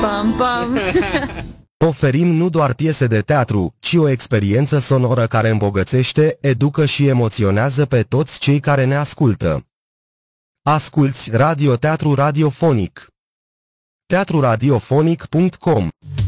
Pam, pam. Oferim nu doar piese de teatru, ci o experiență sonoră care îmbogățește, educă și emoționează pe toți cei care ne ascultă. Asculți radioteatru radiofonic. teatruradiofonic.com